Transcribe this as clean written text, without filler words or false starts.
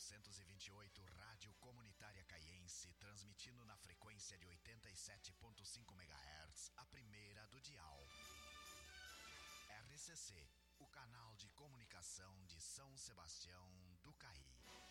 428 Rádio Comunitária Caiense, transmitindo na frequência de 87.5 MHz, a primeira do dial. RCC, o canal de comunicação de São Sebastião do Caí.